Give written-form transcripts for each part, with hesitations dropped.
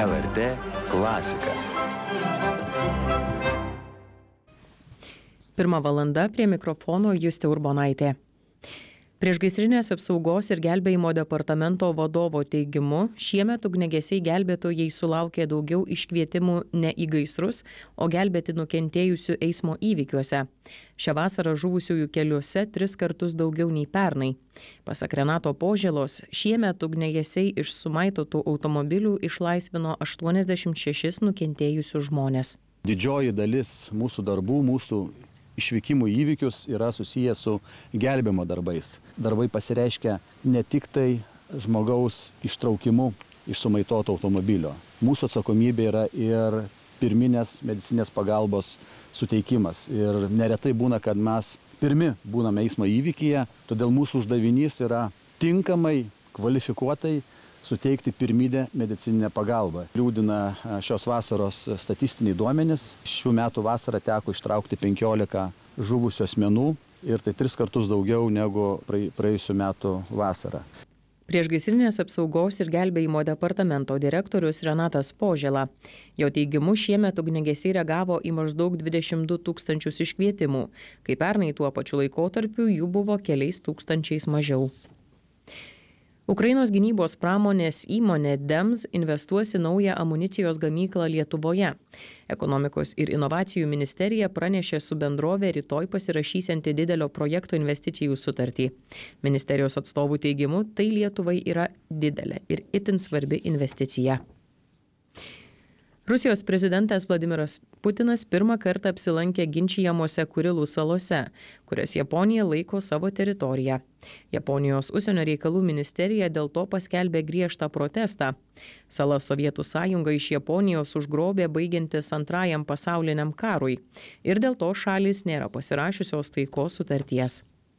LRT klasika. 1 valanda, prie mikrofono Justė Urbonaitė. Priešgaisrinės apsaugos ir gelbėjimo departamento vadovo teigimu, šiemet ugniagesiai gelbėtojai sulaukė daugiau iškvietimų ne į gaisrus, o gelbėti nukentėjusių eismo įvykiuose. Šią vasarą žuvusiųjų keliuose 3 kartus daugiau nei pernai. Pasak Renato Požėlos, šiemet ugniagesiai iš sumaitotų automobilių išlaisvino 86 nukentėjusius žmones. Didžioji dalis mūsų darbų, mūsų išvykimų įvykius yra susijęs su gelbėjimo darbais. Darbai pasireiškia ne tik tai žmogaus ištraukimu iš sumaitoto automobilio. Mūsų atsakomybė yra ir pirminės medicinės pagalbos suteikimas. Ir neretai būna, kad mes pirmi būname eismo įvykyje, todėl mūsų uždavinys yra tinkamai, kvalifikuotai suteikti pirminę medicininę pagalbą. Liūdina šios vasaros statistiniai duomenys. Šių metų vasarą teko ištraukti 15 žuvusių asmenų ir tai 3 kartus daugiau negu praėjusių metų vasarą. Priešgaisrinės apsaugos ir gelbėjimo departamento direktorius Renatas Požėla. Jo teigimu, šiemet ugniagesiai reagavo į maždaug 22 000 iškvietimų, kai pernai tuo pačiu laikotarpiu jų buvo keliais tūkstančiais mažiau. Ukrainos gynybos pramonės įmonė DEMS investuos į naują amunicijos gamyklą Lietuvoje. Ekonomikos ir inovacijų ministerija pranešė su bendrovė rytoj pasirašysianti didelio projekto investicijų sutartį. Ministerijos atstovų teigimu, tai Lietuvai yra didelė ir itin svarbi investicija. Rusijos prezidentas Vladimiras Putinas pirmą kartą apsilankė ginčijamuose Kurilų salose, kurias Japonija laiko savo teritoriją. Japonijos užsienio reikalų ministerija dėl to paskelbė griežtą protestą. Salas Sovietų sąjunga iš Japonijos užgrobė baigiantis Antrajam pasauliniam karui ir dėl to šalys nėra pasirašiusios taikos sutarties.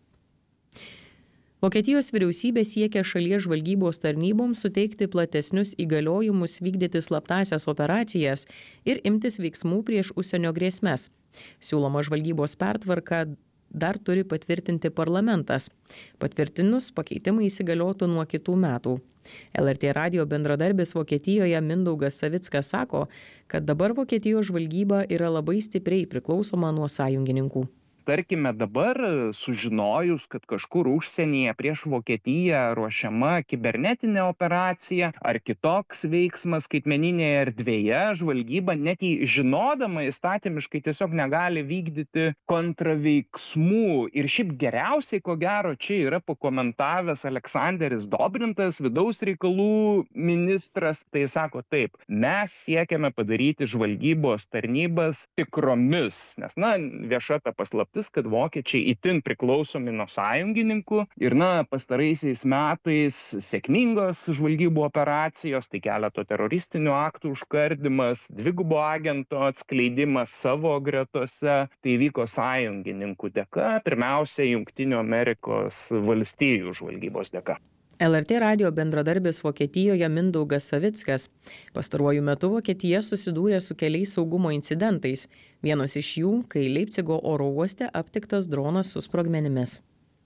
Vokietijos vyriausybė siekia šalies žvalgybos tarnyboms suteikti platesnius įgaliojimus vykdyti slaptąsias operacijas ir imtis veiksmų prieš užsienio grėsmes. Siūloma žvalgybos pertvarka dar turi patvirtinti parlamentas. Patvirtinus, pakeitimai įsigaliotų nuo kitų metų. LRT radijo bendradarbis Vokietijoje Mindaugas Savickas sako, kad dabar Vokietijos žvalgyba yra labai stipriai priklausoma nuo sąjungininkų. Tarkime, dabar sužinojus, kad kažkur užsienyje prieš Vokietiją ruošiama kibernetinė operacija ar kitoks veiksmas skaitmeninėje erdvėje, žvalgyba net žinodama įstatymiškai tiesiog negali vykdyti kontraveiksmų. Ir šiaip geriausiai, ko gero, čia yra pakomentavęs Aleksandras Dobrintas, vidaus reikalų ministras. Tai sako taip, mes siekiame padaryti žvalgybos tarnybas tikromis, nes, vieša ta paslaptis, kad vokiečiai itin priklausomi nuo sąjungininkų ir, pastaraisiais metais sėkmingos žvalgybų operacijos, tai keleto teroristinių aktų užkardymas, dvigubo agento atskleidimas savo gretose, tai vyko sąjungininkų dėka, pirmiausia, Jungtinių Amerikos valstijų žvalgybos dėka. LRT radijo bendradarbis Vokietijoje Mindaugas Savickas. Pastaruoju metu Vokietija susidūrė su keliais saugumo incidentais. Vienas iš jų, kai Leipcigo oro uoste aptiktas dronas su sprogmenimis.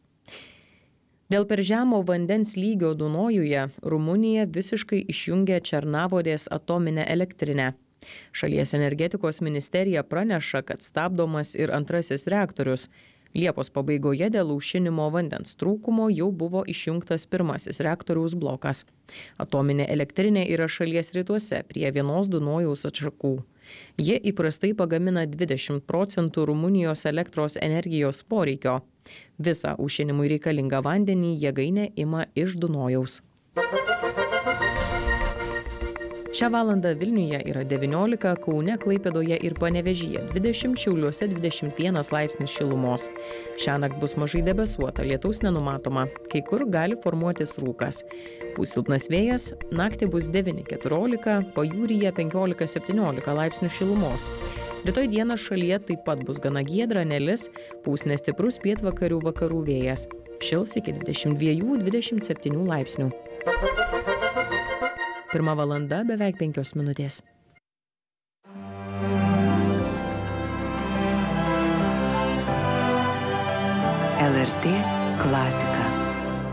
Dėl per žemo vandens lygio Dunojuje Rumunija visiškai išjungė Černavodės atominę elektrinę. Šalies energetikos ministerija praneša, kad stabdomas ir antrasis reaktorius. Liepos pabaigoje dėl aušinimo vandens trūkumo jau buvo išjungtas pirmasis reaktoriaus blokas. Atominė elektrinė yra šalies rytuose prie vienos Dunojaus atšakų. Jie įprastai pagamina 20% Rumunijos elektros energijos poreikio. Visą aušinimui reikalingą vandenį jėgainė ima iš Dunojaus. Šią valandą Vilniuje yra 19, Kaune, Klaipėdoje ir Panevėžyje 20, Šiauliuose 21 laipsnis šilumos. Šiąnakt bus mažai debesuota, lietaus nenumatoma, kai kur gali formuotis rūkas. Pūs silpnas vėjas, naktį bus 9-14, pajūryje 15-17 laipsnių šilumos. Rytoj dieną šalyje taip pat bus gana giedra, nelis, pūs nestiprus pietvakarių vakarų vėjas. Šils iki 22-27 laipsnių. 1 valanda beveik 5 minutės. LRT klasika.